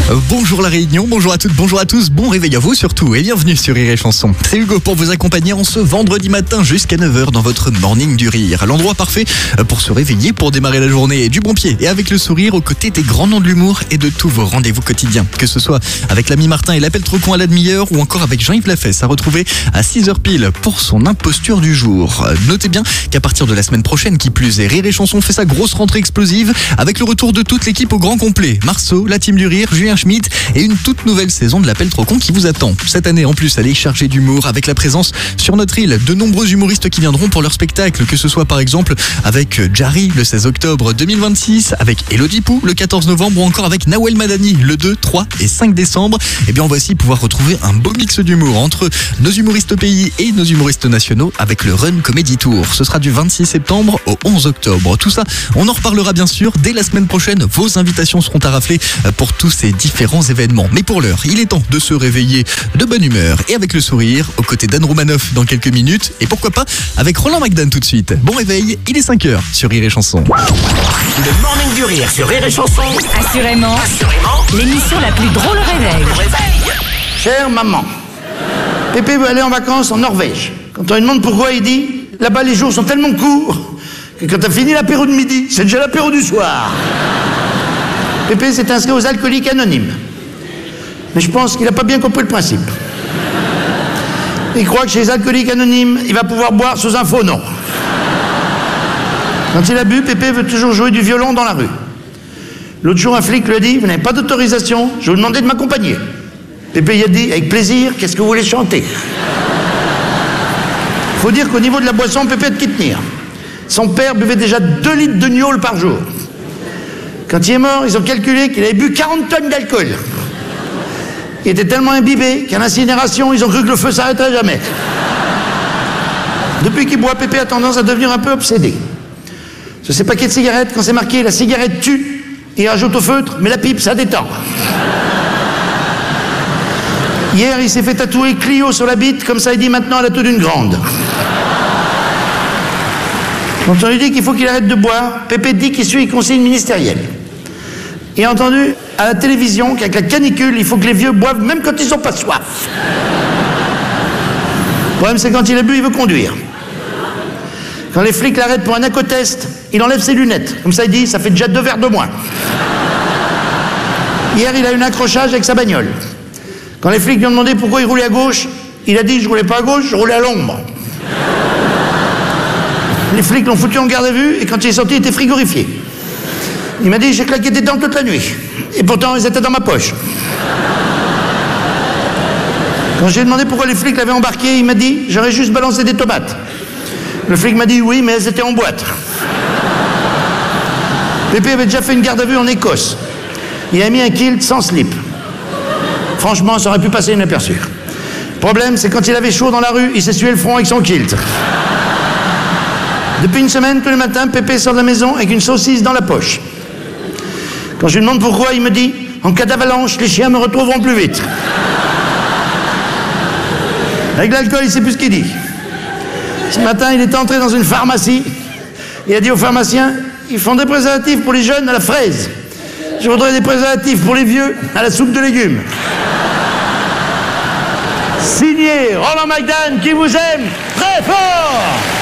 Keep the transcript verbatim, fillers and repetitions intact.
Euh, bonjour la Réunion, bonjour à toutes, bonjour à tous, bon réveil à vous surtout et bienvenue sur Rire et Chanson. C'est Hugo pour vous accompagner en ce vendredi matin jusqu'à neuf heures dans votre Morning du Rire. L'endroit parfait pour se réveiller, pour démarrer la journée du bon pied et avec le sourire aux côtés des grands noms de l'humour et de tous vos rendez-vous quotidiens. Que ce soit avec l'ami Martin et l'appel trop con à la demi-heure ou encore avec Jean-Yves Lafesse à retrouver à six heures pile pour son imposture du jour. Notez bien qu'à partir de la semaine prochaine, qui plus est, Rire et Chanson fait sa grosse rentrée explosive avec le retour de toute l'équipe au grand complet. Marceau, la team du Rire, Julien Schmitt et une toute nouvelle saison de l'appel trop con qui vous attend. Cette année en plus, elle est chargée d'humour avec la présence sur notre île de nombreux humoristes qui viendront pour leur spectacle, que ce soit par exemple avec Jarry le seize octobre deux mille vingt-six, avec Elodie Pou le quatorze novembre ou encore avec Nawel Madani le deux, trois et cinq décembre. Et bien on va aussi pouvoir retrouver un beau mix d'humour entre nos humoristes au pays et nos humoristes nationaux avec le Run Comedy Tour. Ce sera du vingt-six septembre au onze octobre. Tout ça, on en reparlera bien sûr dès la semaine prochaine. Vos invitations seront à rafler pour tous ces différents événements. Mais pour l'heure, il est temps de se réveiller de bonne humeur et avec le sourire aux côtés d'Anne Roumanoff dans quelques minutes et pourquoi pas avec Roland McDan tout de suite. Bon réveil, il est cinq heures sur Rire et Chanson. Le Morning du Rire sur Rire et Chanson. Assurément, Assurément, l'émission la plus drôle au réveil. au réveil. Chère maman, Pépé veut aller en vacances en Norvège. Quand on lui demande pourquoi, il dit « Là-bas, les jours sont tellement courts que quand t'as fini l'apéro de midi, c'est déjà l'apéro du soir. » Pépé s'est inscrit aux Alcooliques Anonymes. Mais je pense qu'il n'a pas bien compris le principe. Il croit que chez les Alcooliques Anonymes, il va pouvoir boire sous un faux nom. Quand il a bu, Pépé veut toujours jouer du violon dans la rue. L'autre jour, un flic lui a dit « Vous n'avez pas d'autorisation, je vais vous demander de m'accompagner. » Pépé y a dit « Avec plaisir, qu'est-ce que vous voulez chanter ?» Faut dire qu'au niveau de la boisson, Pépé a de qui tenir. Son père buvait déjà deux litres de gnôle par jour. Quand il est mort, ils ont calculé qu'il avait bu quarante tonnes d'alcool. Il était tellement imbibé qu'à l'incinération, ils ont cru que le feu s'arrêterait jamais. Depuis qu'il boit, Pépé a tendance à devenir un peu obsédé. Sur ces paquets de cigarettes, quand c'est marqué « la cigarette tue », il rajoute au feutre « mais la pipe, ça détend ». Hier, il s'est fait tatouer Clio sur la bite, comme ça il dit maintenant à la tout d'une grande. Quand on lui dit qu'il faut qu'il arrête de boire, Pépé dit qu'il suit les consignes ministérielles. Il a entendu à la télévision qu'avec la canicule, il faut que les vieux boivent même quand ils n'ont pas soif. Le problème, c'est quand il a bu, il veut conduire. Quand les flics l'arrêtent pour un alcotest, il enlève ses lunettes. Comme ça, il dit, ça fait déjà deux verres de moins. Hier, il a eu un accrochage avec sa bagnole. Quand les flics lui ont demandé pourquoi il roulait à gauche, il a dit, je roulais pas à gauche, je roulais à l'ombre. Les flics l'ont foutu en garde à vue et quand il est sorti, il était frigorifié. Il m'a dit, j'ai claqué des dents toute la nuit. Et pourtant, ils étaient dans ma poche. Quand j'ai demandé pourquoi les flics l'avaient embarqué, il m'a dit, j'aurais juste balancé des tomates. Le flic m'a dit, oui, mais elles étaient en boîte. Pépé avait déjà fait une garde à vue en Écosse. Il a mis un kilt sans slip. Franchement, ça aurait pu passer inaperçu. Le problème, c'est quand il avait chaud dans la rue, il s'essuyait le front avec son kilt. Depuis une semaine, tous les matins, Pépé sort de la maison avec une saucisse dans la poche. Quand je lui demande pourquoi, il me dit « En cas d'avalanche, les chiens me retrouveront plus vite. » Avec l'alcool, il ne sait plus ce qu'il dit. Ce matin, il est entré dans une pharmacie. Il a dit au pharmacien « Ils font des préservatifs pour les jeunes à la fraise. Je voudrais des préservatifs pour les vieux à la soupe de légumes. » Signé Roland McDan qui vous aime très fort.